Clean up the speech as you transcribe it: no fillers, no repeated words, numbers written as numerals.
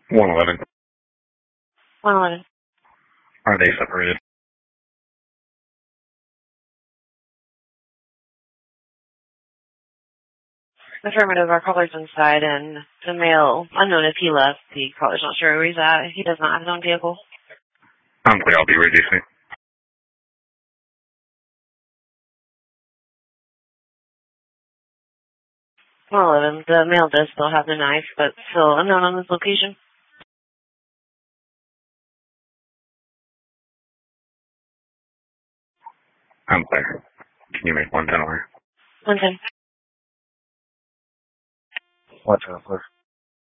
111. 111. Are they separated? Affirmative, our caller's inside, and the male, unknown if he left, the caller's not sure where he's at. He does not have his own vehicle. I'm clear, I'll be reducing. 111, the male does still have the knife, but still unknown on this location. I'm clear. Can you make 110 or? 110. What's up,